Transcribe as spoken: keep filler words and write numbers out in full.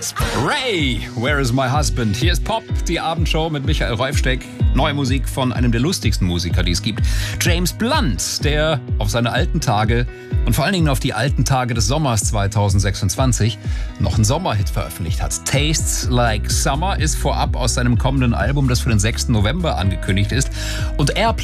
Ray, Where is my husband? Hier ist Pop, die Abendshow mit Michael Reufsteck. Neue Musik von einem der lustigsten Musiker, die es gibt. James Blunt, der auf seine alten Tage und vor allen Dingen auf die alten Tage des Sommers zweitausendsechsundzwanzig noch einen Sommerhit veröffentlicht hat. Tastes Like Summer ist vorab aus seinem kommenden Album, das für den sechsten November angekündigt ist. Und er